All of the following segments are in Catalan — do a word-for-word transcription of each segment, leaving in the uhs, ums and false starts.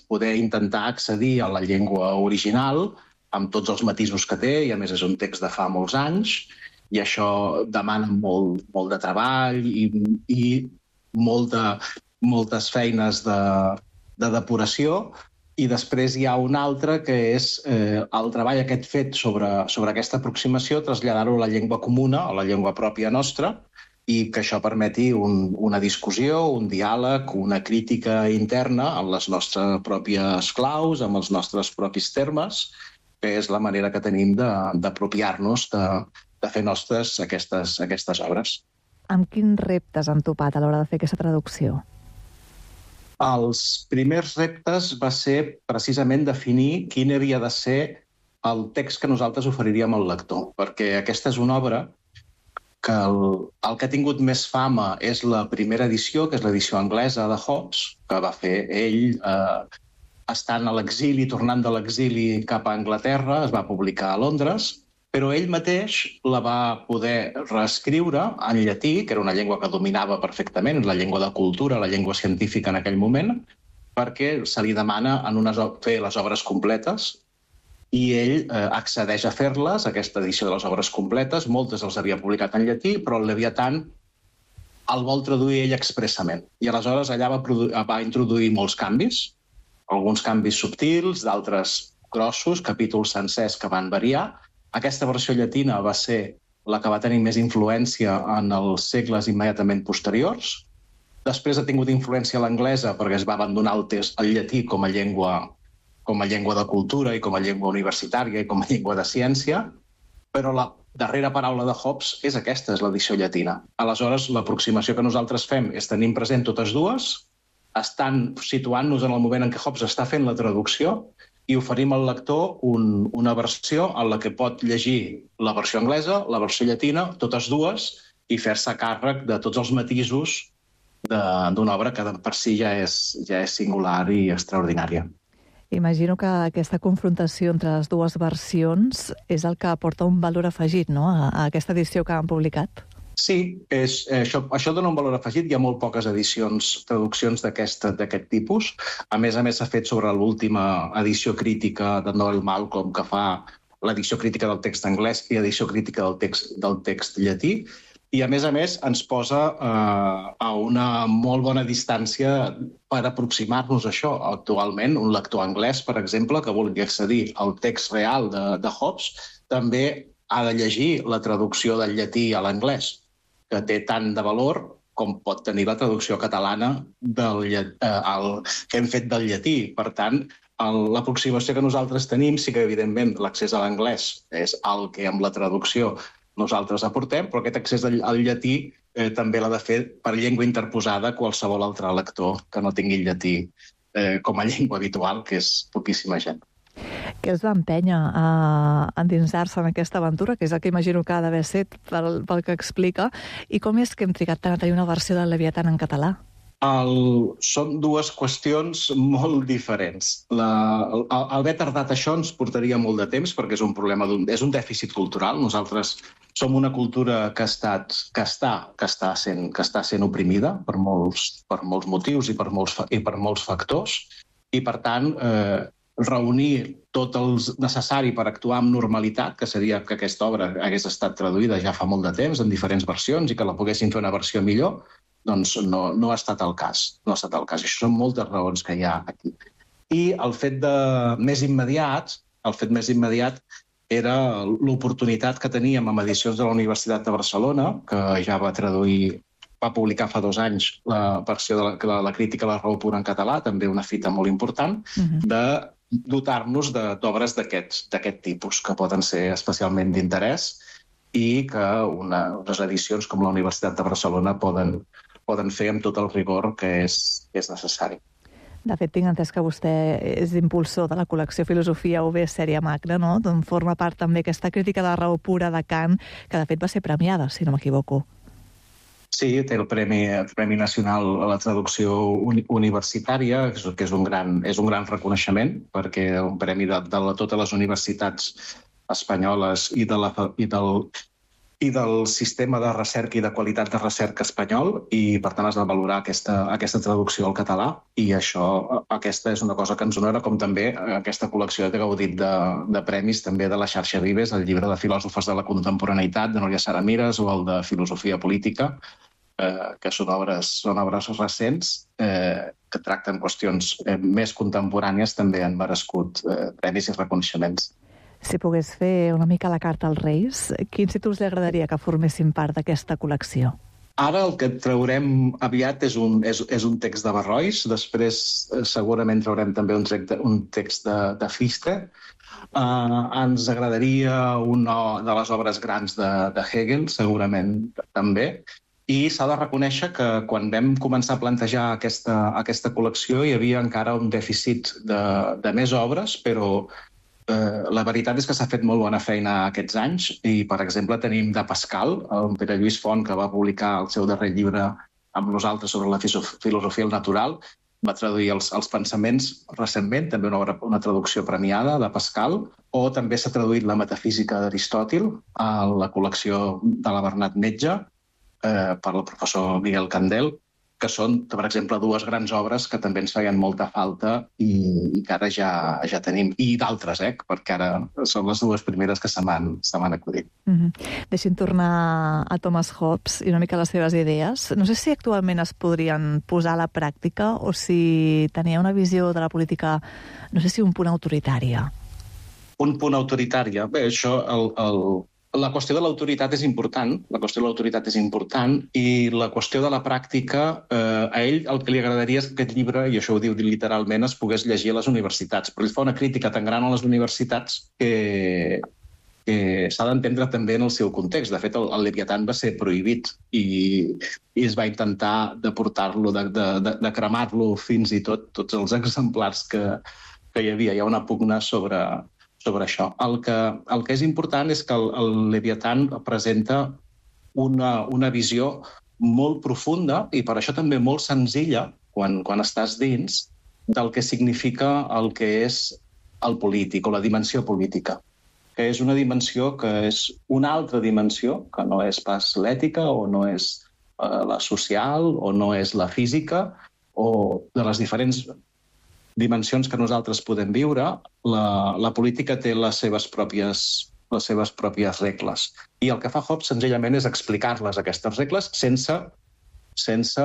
poder intentar accedir a la llengua original amb tots els matisos que té, i a més és un text de fa molts anys, i això demana molt, molt de treball i, i molt de, moltes feines de, de depuració. I després hi ha un altre que és eh, el treball aquest fet sobre, sobre aquesta aproximació, traslladar-ho a la llengua comuna, a la llengua pròpia nostra, i que això permeti un, una discussió, un diàleg, una crítica interna en les nostres pròpies claus, amb els nostres propis termes, que és la manera que tenim d'apropiar-nos de, de fer nostres aquestes, aquestes obres. Amb quins reptes han topat a l'hora de fer aquesta traducció? Els primers reptes va ser precisament definir quin havia de ser el text que nosaltres oferiríem al lector, perquè aquesta és una obra que el, el que ha tingut més fama és la primera edició, que és l'edició anglesa de Hobbes, que va fer ell eh, estant a l'exili, tornant de l'exili cap a Anglaterra, es va publicar a Londres, però ell mateix la va poder reescriure en llatí, que era una llengua que dominava perfectament, la llengua de cultura, la llengua científica en aquell moment, perquè se li demana en unes, fer les obres completes, i ell eh, accedeix a fer-les, aquesta edició de les obres completes, moltes els havia publicat en llatí, però el Leviatan el vol traduir ell expressament. I aleshores allà va, va introduir molts canvis, alguns canvis subtils, d'altres grossos, capítols sencers que van variar. Aquesta versió llatina va ser la que va tenir més influència en els segles immediatament posteriors. Després ha tingut influència l'anglesa perquè es va abandonar el, text, el llatí com a, llengua, com a llengua de cultura i com a llengua universitària i com a llengua de ciència, però la darrera paraula de Hobbes és aquesta, és l'edició llatina. Aleshores, l'aproximació que nosaltres fem és tenir present totes dues, estan situant-nos en el moment en què Hobbes està fent la traducció i oferim al lector un, una versió en la que pot llegir la versió anglesa, la versió llatina, totes dues, i fer-se càrrec de tots els matisos d'una obra que per si ja és, ja és singular i extraordinària. Imagino que aquesta confrontació entre les dues versions és el que aporta un valor afegit, no?, a, a aquesta edició que han publicat. Sí, és, això, això dona un valor afegit. Hi ha molt poques edicions, traduccions d'aquest tipus. A més a més, s'ha fet sobre l'última edició crítica de Noel Malcolm, que fa l'edició crítica del text anglès i l'edició crítica del text, del text llatí. I, a més a més, ens posa eh, a una molt bona distància per aproximar-nos a això. Actualment, un lector anglès, per exemple, que vulgui accedir al text real de, de Hobbes, també ha de llegir la traducció del llatí a l'anglès, que té tant de valor com pot tenir la traducció catalana del, eh, el, que hem fet del llatí. Per tant, l'aproximació que nosaltres tenim, sí que, evidentment, l'accés a l'anglès és el que amb la traducció nosaltres aportem, però aquest accés al llatí eh, també l'ha de fer per llengua interposada qualsevol altre lector que no tingui el llatí eh, com a llengua habitual, que és poquíssima gent. Què els va empènyer a endinsar-se en aquesta aventura, que és el que imagino que ha d'haver set pel, pel que explica, i com és que hem trigat tant a tenir una versió del Leviatan en català? El, són dues qüestions molt diferents. La, el, el haver tardat això ens portaria molt de temps perquè és un problema, un, és un dèficit cultural. Nosaltres som una cultura que, ha estat, que, està, que, està, sent, que està sent oprimida per molts, per molts motius i per molts, i per molts factors, i per tant eh, reunir tot el necessari per actuar amb normalitat, que seria que aquesta obra hagués estat traduïda ja fa molt de temps en diferents versions i que la poguessin fer una versió millor, doncs no, no ha estat el cas. No ha estat el cas. Això són moltes raons que hi ha aquí. I el fet de més immediat, el fet més immediat era l'oportunitat que teníem amb edicions de la Universitat de Barcelona, que ja va traduir, va publicar fa dos anys la versió de la, la, la crítica a la raó pura en català, també una fita molt important, uh-huh. de dotar-nos d'obres d'aquest tipus, que poden ser especialment d'interès i que una, unes edicions com la Universitat de Barcelona poden, poden fer amb tot el rigor que és, que és necessari. De fet, tinc entès que vostè és impulsor de la col·lecció Filosofia U B Sèrie Magna, no? D'on forma part també aquesta crítica de la raó pura de Kant, que de fet va ser premiada, si no m'equivoco. Sí, té el Premi, el Premi Nacional a la Traducció uni, Universitària, que és un gran, és un gran reconeixement, perquè un premi de, de totes les universitats espanyoles i, de la, i del, i del sistema de recerca i de qualitat de recerca espanyol, i per tant has de valorar aquesta, aquesta traducció al català, i això, aquesta és una cosa que ens honora, com també aquesta col·lecció que ha gaudit de, de premis també de la xarxa Vives, el llibre de filòsofes de la contemporaneïtat de Núria Saramires o el de filosofia política, eh, que són obres, són obres recents eh, que tracten qüestions eh, més contemporànies, també han merescut eh, premis i reconeixements. Si pogués fer una mica la carta als Reis, quins títols li agradaria que formessin part d'aquesta col·lecció? Ara el que traurem aviat és un, és, és un text de Barrois, després eh, segurament traurem també un, text de, un text de, de Fichte. Uh, ens agradaria una de les obres grans de, de Hegel, segurament també, i s'ha de reconèixer que quan vam començar a plantejar aquesta, aquesta col·lecció hi havia encara un dèficit de, de més obres, però la veritat és que s'ha fet molt bona feina aquests anys i, per exemple, tenim de Pascal, el Pere Lluís Font, que va publicar el seu darrer llibre amb nosaltres sobre la filosofia natural, va traduir els, els pensaments recentment, també una, obra, una traducció premiada de Pascal, o també s'ha traduït la metafísica d'Aristòtil a la col·lecció de la Bernat Metge eh, per el professor Miguel Candel, que són, per exemple, dues grans obres que també ens feien molta falta i, i que ara ja, ja tenim. I d'altres, eh? Perquè ara són les dues primeres que se m'han se m'han acudit. Mm-hmm. Deixi'm tornar a Thomas Hobbes i una mica les seves idees. No sé si actualment es podrien posar a la pràctica o si tenia una visió de la política, no sé si un punt autoritària. Un punt autoritària? Bé, això... El, el... La qüestió de l'autoritat és important, la qüestió de l'autoritat és important i la qüestió de la pràctica, eh, a ell el que li agradaria és que aquest llibre, i això ho diu literalment, es pogués llegir a les universitats. Però ell fa una crítica tan gran a les universitats que, que s'ha d'entendre també en el seu context. De fet, el, el Leviatán va ser prohibit i, i es va intentar de portar-lo, de, de, de, de cremar-lo fins i tot, tots els exemplars que, que hi havia. Hi ha una pugna sobre... sobre això. El que, el que és important és que el, el Leviatán presenta una, una visió molt profunda i per això també molt senzilla, quan, quan estàs dins, del que significa el que és el polític o la dimensió política, que és una dimensió que és una altra dimensió, que no és pas l'ètica o no és eh, la social o no és la física o de les diferents dimensions que nosaltres podem viure, la, la política té les seves pròpies, les seves pròpies regles. I el que fa Hobbes senzillament és explicar-les, aquestes regles, sense, sense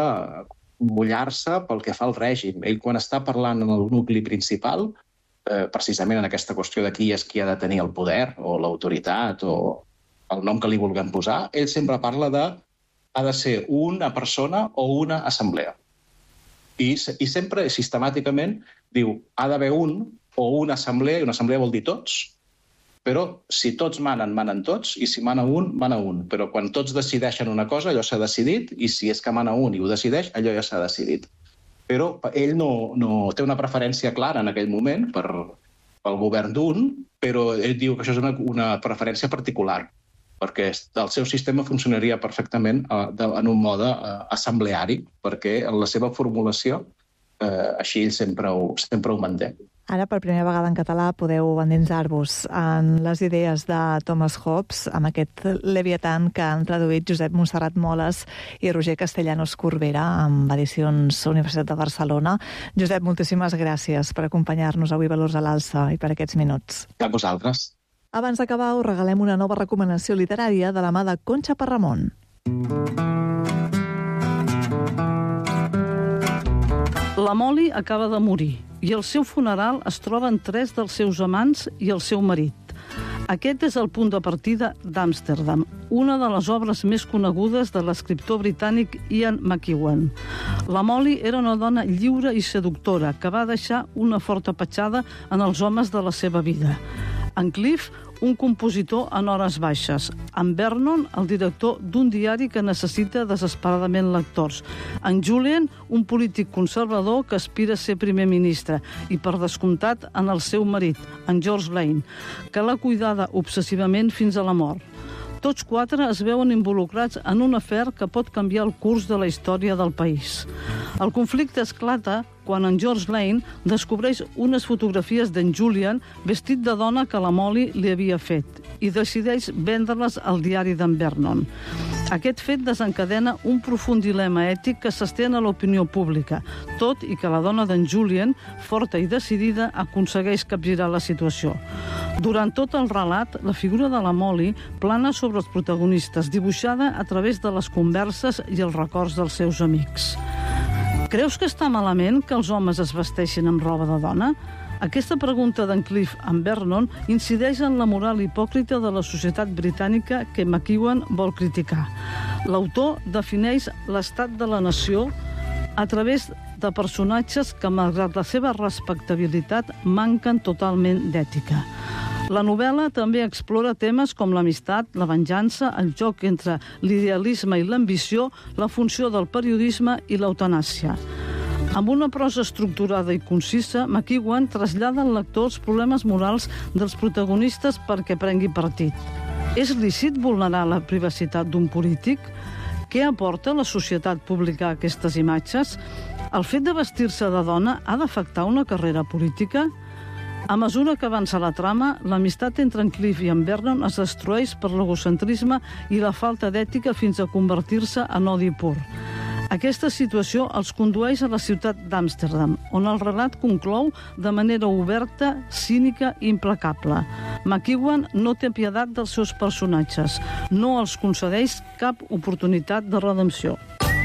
mullar-se pel que fa al règim. Ell, quan està parlant en el nucli principal, eh, precisament en aquesta qüestió de qui és qui ha de tenir el poder o l'autoritat o el nom que li vulguem posar, ell sempre parla de ha de ser una persona o una assemblea. I, i sempre, sistemàticament, diu ha d'haver un o una assemblea, i una assemblea vol dir tots, però si tots manen, manen tots, i si mana un, mana un. Però quan tots decideixen una cosa, allò s'ha decidit, i si és que mana un i ho decideix, allò ja s'ha decidit. Però ell no, no té una preferència clara en aquell moment per, pel govern d'un, però ell diu que això és una, una preferència particular, perquè el seu sistema funcionaria perfectament eh, de, en un mode eh, assembleari, perquè en la seva formulació eh, així ell sempre ho, sempre ho manté. Ara, per primera vegada en català, podeu endinsar-vos en les idees de Thomas Hobbes amb aquest Leviatán que han traduït Josep Montserrat Moles i Roger Castellanos Corbera amb edicions Universitat de Barcelona. Josep, moltíssimes gràcies per acompanyar-nos avui Valors a l'Alça i per aquests minuts. A vosaltres. Abans d'acabar, us regalem una nova recomanació literària de la mà de Conxa Parramon. La Molly acaba de morir i al seu funeral es troben tres dels seus amants i el seu marit. Aquest és el punt de partida d'Amsterdam, una de les obres més conegudes de l'escriptor britànic Ian McEwan. La Molly era una dona lliure i seductora que va deixar una forta petjada en els homes de la seva vida. En Cliff, un compositor en hores baixes. En Vernon, el director d'un diari que necessita desesperadament lectors. En Julian, un polític conservador que aspira a ser primer ministre. I, per descomptat, en el seu marit, en George Lane, que l'ha cuidada obsessivament fins a la mort. Tots quatre es veuen involucrats en un afer que pot canviar el curs de la història del país. El conflicte esclata quan en George Lane descobreix unes fotografies d'en Julian vestit de dona que la Molly li havia fet i decideix vendre-les al diari d'en Vernon. Aquest fet desencadena un profund dilema ètic que s'estén a l'opinió pública, tot i que la dona d'en Julian, forta i decidida, aconsegueix capgirar la situació. Durant tot el relat, la figura de la Molly plana sobre els protagonistes, dibuixada a través de les converses i els records dels seus amics. Creus que està malament que els homes es vesteixin amb roba de dona? Aquesta pregunta d'en Cliff en Vernon incideix en la moral hipòcrita de la societat britànica que McEwan vol criticar. L'autor defineix l'estat de la nació a través de personatges que, malgrat la seva respectabilitat, manquen totalment d'ètica. La novel·la també explora temes com l'amistat, la venjança, el joc entre l'idealisme i l'ambició, la funció del periodisme i l'eutanàsia. Amb una prosa estructurada i concisa, McEwan trasllada al lector els problemes morals dels protagonistes perquè prengui partit. És lícit vulnerar la privacitat d'un polític? Què aporta la societat publicar aquestes imatges? El fet de vestir-se de dona ha d'afectar una carrera política? A mesura que avança la trama, l'amistat entre en Cliff i en Vernon es destrueix per l'egocentrisme i la falta d'ètica fins a convertir-se en odi pur. Aquesta situació els condueix a la ciutat d'Amsterdam, on el relat conclou de manera oberta, cínica i implacable. McEwan no té piedat dels seus personatges, no els concedeix cap oportunitat de redempció.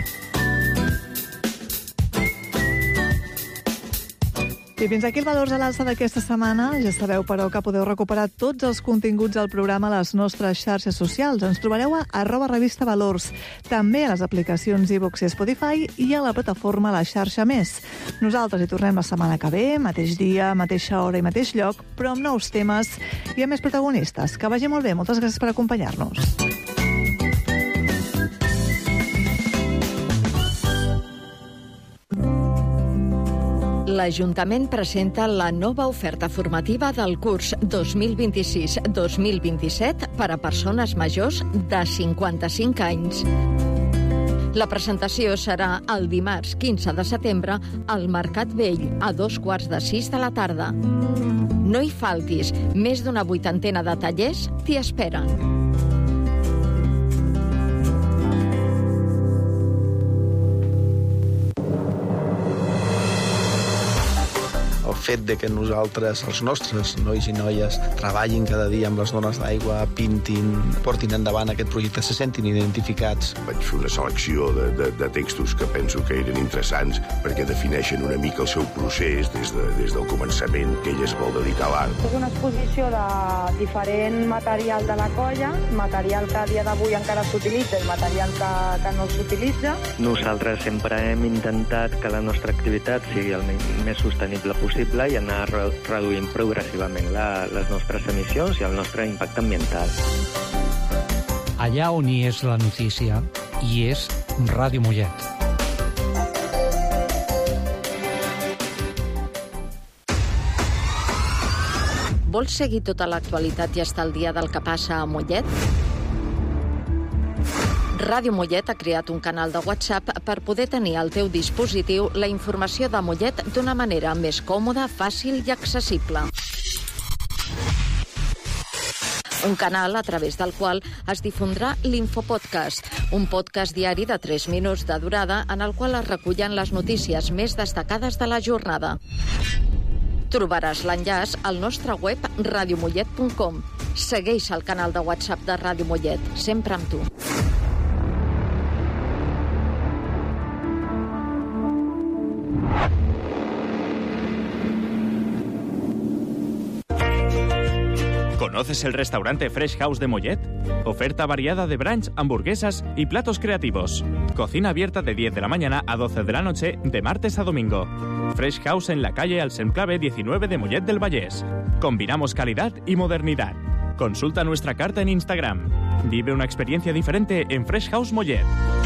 I fins aquí el Valors a l'Alça d'aquesta setmana. Ja sabeu, però, que podeu recuperar tots els continguts del programa a les nostres xarxes socials. Ens trobareu a arroba revista Valors, també a les aplicacions iVoox i Spotify i a la plataforma La Xarxa Més. Nosaltres hi tornem la setmana que ve, mateix dia, mateixa hora i mateix lloc, però amb nous temes i amb més protagonistes. Que vagi molt bé. Moltes gràcies per acompanyar-nos. L'Ajuntament presenta la nova oferta formativa del curs dos mil vint-i-sis dos mil vint-i-set per a persones majors de cinquanta-cinc anys. La presentació serà el dimarts quinze de setembre al Mercat Vell a dos quarts de sis de la tarda. No hi faltis, més d'una vuitantena de tallers t'hi esperen. El fet de que nosaltres, els nostres nois i noies, treballin cada dia amb les dones d'aigua, pintin, portin endavant aquest projecte, se sentin identificats. Vaig fer una selecció de, de, de textos que penso que eren interessants perquè defineixen una mica el seu procés des, de, des del començament que ella es vol dedicar a l'art. És una exposició de diferent material de la colla, material que a dia d'avui encara s'utilitza i material que, que no s'utilitza. Nosaltres sempre hem intentat que la nostra activitat sigui el més sostenible possible i anar reduint progressivament la, les nostres emissions i el nostre impacte ambiental. Allà on hi és la notícia, hi és Ràdio Mollet. Vols seguir tota l'actualitat i estar al dia del que passa a Mollet? Ràdio Mollet ha creat un canal de WhatsApp per poder tenir al teu dispositiu la informació de Mollet d'una manera més còmoda, fàcil i accessible. Un canal a través del qual es difondrà l'Infopodcast, un podcast diari de tres minuts de durada en el qual es recullen les notícies més destacades de la jornada. Trobaràs l'enllaç al nostre web radio mollet punt com. Segueix el canal de WhatsApp de Ràdio Mollet, sempre amb tu. ¿Conoces el restaurante Fresh House de Mollet? Oferta variada de brunch, hamburguesas y platos creativos. Cocina abierta de diez de la mañana a doce de la noche, de martes a domingo. Fresh House en la calle Alsenclave diecinueve de Mollet del Vallès. Combinamos calidad y modernidad. Consulta nuestra carta en Instagram. Vive una experiencia diferente en Fresh House Mollet.